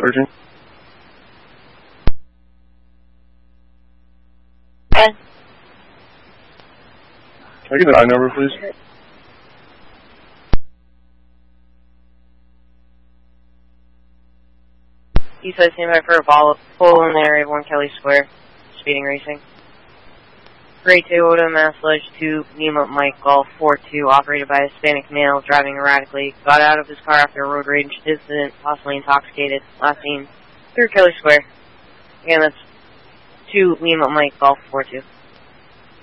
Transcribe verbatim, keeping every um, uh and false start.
Sergeant. Okay. Can I get the I number, please? East side standby for a follow-up. Full in the area of one Kelly Square. Speeding racing. Gray Toyota Masludge two, Nemo Mike Golf four two, operated by a Hispanic male, driving erratically. Got out of his car after a road rage incident, possibly intoxicated. Last seen through Kelly Square. Again, that's two, Nemo Mike Golf four two.